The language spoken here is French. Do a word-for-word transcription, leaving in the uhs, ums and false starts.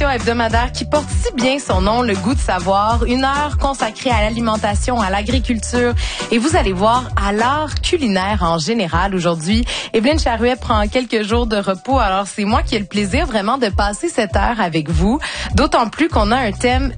l'émission hebdomadaire qui porte si bien son nom, Le Goût de savoir. Une heure consacrée à l'alimentation, à l'agriculture et vous allez voir à l'art culinaire en général. Aujourd'hui, Evelyne Charouet prend quelques jours de repos, alors c'est moi qui ai le plaisir vraiment de passer cette heure avec vous. D'autant plus qu'on a un thème